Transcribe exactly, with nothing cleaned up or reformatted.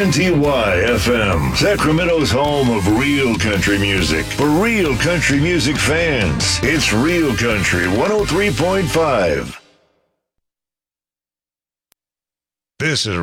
N T Y F M, Sacramento's home of real country music. For real country music fans, it's Real Country one oh three point five. This is